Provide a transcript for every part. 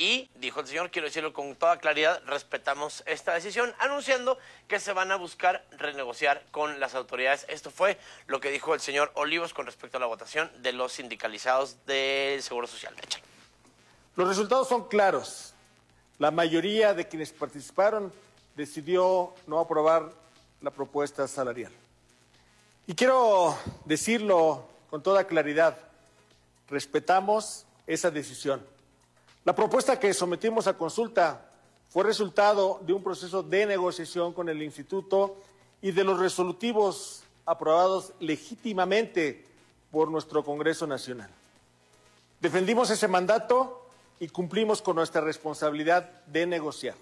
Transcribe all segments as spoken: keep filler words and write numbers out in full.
Y dijo el señor, quiero decirlo con toda claridad, respetamos esta decisión, anunciando que se van a buscar renegociar con las autoridades. Esto fue lo que dijo el señor Olivos con respecto a la votación de los sindicalizados del Seguro Social. Échale. Los resultados son claros. La mayoría de quienes participaron decidió no aprobar la propuesta salarial. Y quiero decirlo con toda claridad, respetamos esa decisión. La propuesta que sometimos a consulta fue resultado de un proceso de negociación con el Instituto y de los resolutivos aprobados legítimamente por nuestro Congreso Nacional. Defendimos ese mandato y cumplimos con nuestra responsabilidad de negociar.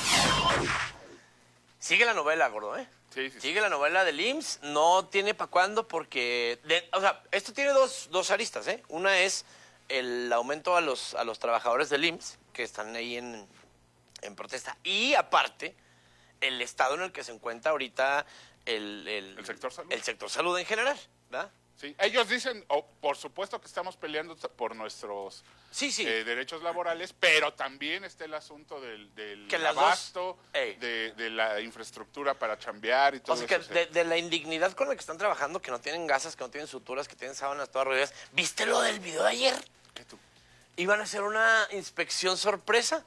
Sigue la novela, gordo, ¿eh? Sí, sí, Sigue sí. la novela del I M S S, no tiene para cuándo porque... de- o sea, esto tiene dos, dos aristas, ¿eh? Una es el aumento a los, a los trabajadores del I M S S, que están ahí en, en protesta. Y aparte, el estado en el que se encuentra ahorita el... El, El sector salud. El sector salud en general, ¿verdad? Sí, ellos dicen, oh, por supuesto que estamos peleando t- por nuestros Sí, sí. eh, derechos laborales, pero también está el asunto del, del Que las dos- abasto, Ey. de, de la infraestructura para chambear y todo O sea, que eso. sí. de, de la indignidad con la que están trabajando, que no tienen gasas, que no tienen suturas, que tienen sábanas todas rodeadas. ¿Viste lo del video de ayer? ¿Qué tú? Iban a hacer una inspección sorpresa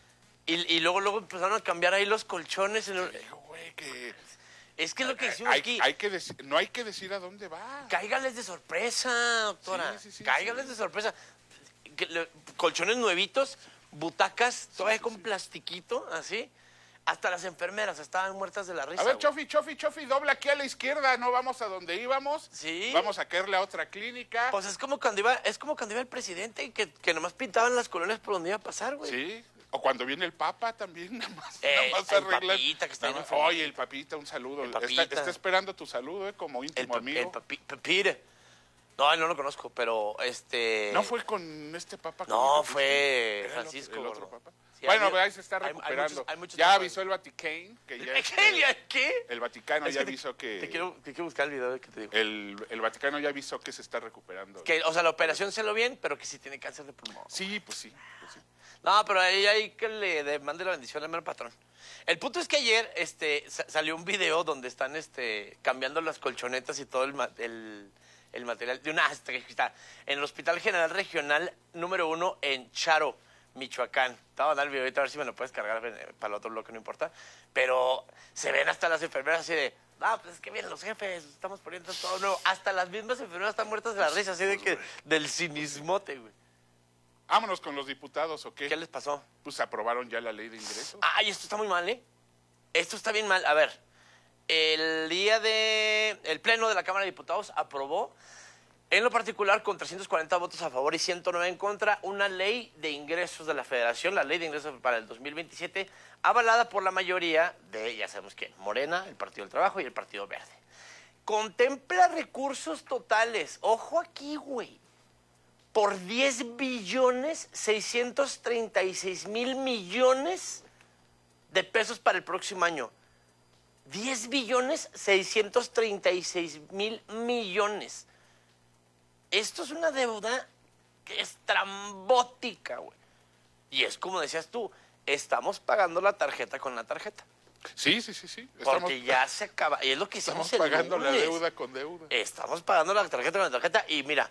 y, y luego luego empezaron a cambiar ahí los colchones. En el... Digo, güey, que... Es que es lo que decimos Hay, aquí. hay que deci- no hay que decir a dónde va. Cáigales de sorpresa, doctora. Sí, sí, sí, Cáigales sí. de sorpresa. Que le- colchones nuevitos, butacas, todavía con plastiquito, así. Hasta las enfermeras estaban muertas de la risa. A ver, güey. Chofi, Chofi, Chofi, dobla aquí a la izquierda, no vamos a donde íbamos. Sí. Vamos a caerle a otra clínica. Pues es como cuando iba, es como cuando iba el presidente, que, que nomás pintaban las colonias por donde iba a pasar, güey. Sí. O cuando viene el Papa también, nada más, Eh, nada más el arreglan. Papita que está Nada bien más- enfermo. Oye, el Papita, un saludo. El Está, Papita. está esperando tu saludo, eh, como El, íntimo pa- amigo. el papi, Papire. No, no lo conozco, pero este... ¿No fue con este Papa? con No, el que fuiste? fue ¿Era el otro- Francisco, el otro gordo. Papa? Sí, Bueno, hay- ahí se está hay- hay recuperando. muchos- hay muchos ya tapas. avisó el Vaticano que ya... ¿Qué? este, ¿Qué? el Vaticano Es ya que te- avisó que... Te quiero, te quiero buscar el video que te digo. El, el Vaticano ya avisó que se está recuperando. Que, o sea, la operación se lo bien, pero que sí tiene cáncer de pulmón. Sí, pues sí. Pues sí. No, pero ahí hay que le de- mande la bendición al mero patrón. El punto es que ayer este, sa- salió un video donde están este, cambiando las colchonetas y todo el, ma- el, el material de una hasta que está en el Hospital General Regional número uno en Charo, Michoacán. Te voy a mandar el video ahorita a ver si me lo puedes cargar eh, para el otro bloque, no importa. Pero se ven hasta las enfermeras así de, ah, pues es que vienen los jefes, estamos poniendo todo nuevo. Hasta las mismas enfermeras están muertas de la risa, así de que del cinismote, güey. Vámonos con los diputados, ¿o qué? ¿Qué les pasó? Pues aprobaron ya la ley de ingresos. Ay, esto está muy mal, ¿eh? Esto está bien mal. A ver, el día de... El Pleno de la Cámara de Diputados aprobó, en lo particular, con trescientos cuarenta votos a favor y ciento nueve en contra, una ley de ingresos de la Federación, la ley de ingresos para el dos mil veintisiete, avalada por la mayoría de, ya sabemos quién, Morena, el Partido del Trabajo y el Partido Verde. Contempla recursos totales, ojo aquí, güey, por diez billones seiscientos treinta y seis mil millones de pesos para el próximo año. diez billones seiscientos treinta y seis mil millones. Esto es una deuda que es trambótica, güey. Y es como decías tú, estamos pagando la tarjeta con la tarjeta. Sí, sí, sí, sí. Porque ya se acaba. Y es lo que hicimos Estamos el pagando la lunes. deuda con deuda. Estamos pagando la tarjeta con la tarjeta. Y mira,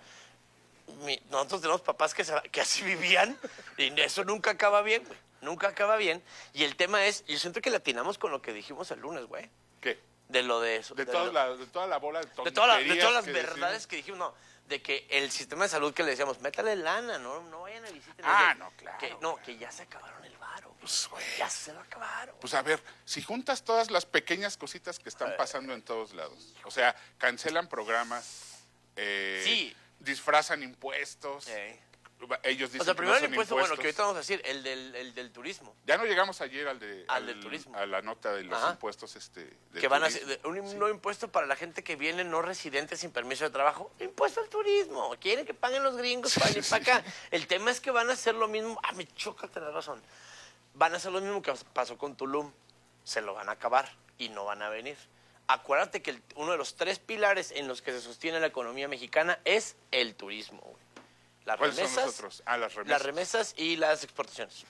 mi- nosotros tenemos papás que, se- que así vivían y eso nunca acaba bien, güey. Nunca acaba bien. Y el tema es, yo siento que latinamos con lo que dijimos el lunes, güey. ¿Qué? De lo de eso. De, de toda lo- la, de toda la bola de de, toda la- de tonterías todas las que verdades decimos. que dijimos, no, de que el sistema de salud que le decíamos, métale lana, no, no vayan a visitar. Ah, no, claro, Que, no, claro. que ya se acabaron el varo. Pues, güey. Ya se lo acabaron. Pues a ver, si juntas todas las pequeñas cositas que están pasando en todos lados, o sea, cancelan programas, eh, Sí. disfrazan impuestos, Eh. ellos dicen O sea, que primero no el son impuesto, impuestos. bueno, que ahorita vamos a decir, el del, el del turismo. Ya no llegamos ayer al de Al del turismo. a la nota de los Ajá. impuestos este de Que van a turismo. hacer de- un Sí. nuevo impuesto para la gente que viene no residente sin permiso de trabajo. Impuesto al turismo. Quieren que paguen los gringos para venir para acá. El tema es que van a hacer lo mismo. Ah, me choca tener razón. Van a hacer lo mismo que pasó con Tulum. Se lo van a acabar y no van a venir. Acuérdate que el- uno de los tres pilares en los que se sostiene la economía mexicana es el turismo, güey. Las ¿Cuáles son remesas, los otros? Ah, las remesas. las remesas y las exportaciones.